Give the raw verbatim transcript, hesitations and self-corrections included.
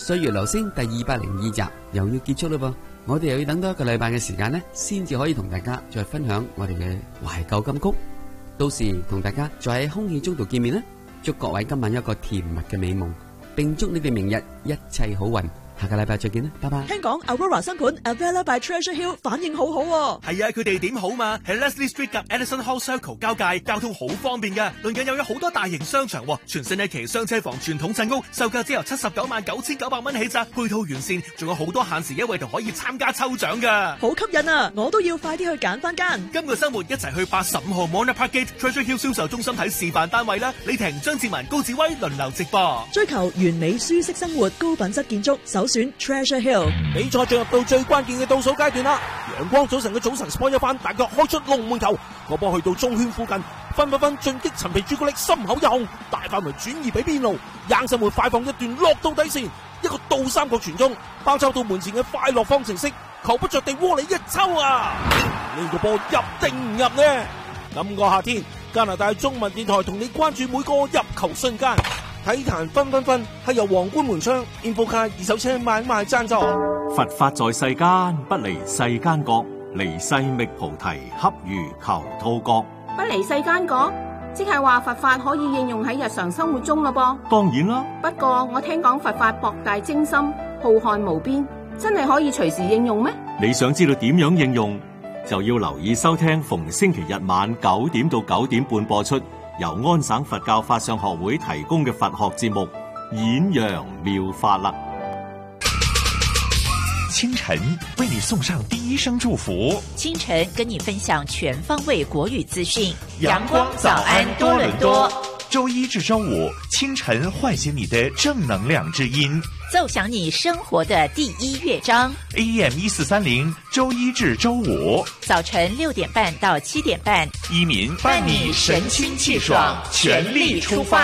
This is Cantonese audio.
歲月留聲第二百零二集又要結束啦噃，我哋又要等多一個禮拜嘅時間呢，先至可以同大家再分享我哋嘅懷舊金曲。到時同大家再喺空氣中度見面啦！祝各位今晚有一個甜蜜嘅美夢，並祝你哋明日一切好運。下個禮拜再見啦，拜拜。 聽講 Aurora 新盤 Avella by Treasure Hill 反應好好喎。 係啊，佢哋點好嘛？喺 Leslie Street 及 Edison Hall Circle 交界，交通好方便嘅。鄰近又有好多大型商場，全新一期雙車房傳統鎮屋，售價只由七十九萬九千九百蚊起咋，配套完善，仲有好多限時優惠同可以參加抽獎噶。 好吸引啊！我都要快啲去揀翻間。 今個周末一齊去八十五號 Mona Park Gate Treasure Hill 銷售中心睇示範單位啦！李婷、張志文、高志威輪流直播。 追求完美舒適生活，高品質建築，首選 Treasure Hill。 比賽進入到最關鍵嘅倒數階段啦！陽光早晨嘅早晨 Sport 一番大腳開出龍門球，個波去到中圈附近，分分分進擊陳皮朱古力心口一控，大範圍轉移俾邊路，硬生活快放一段落到底線，一個倒三角傳中，包抄到門前嘅快樂方程式，球不着地窩裏一抽啊！呢個波入定唔入呢？今個夏天，加拿大中文電台同你關注每個入球瞬間。體壇分分分係由皇冠門窗 Infocar 二手車買賣贊助。 佛法在世間，不離世間覺，離世覓菩提，恰如求兔角。 不離世間覺，即係話佛法可以應用喺日常生活中咯噃。 當然啦， 不過我聽講佛法博大精深，浩瀚無邊，真係可以隨時應用咩？ 你想知道點樣應用，就要留意收聽逢星期日晚九點到九點半播出，由安省佛教法相學會提供嘅佛學節目《演揚妙法》啦。 清晨為你送上第一聲祝福， 清晨跟你分享全方位國語資訊。 陽光早安多倫多，周一至周五清晨喚醒你的正能量之音， 奏響你生活的第一樂章。 A M 一四三零，周一至周五早晨六點半到七點半， 一民伴你神清氣爽，全力出發。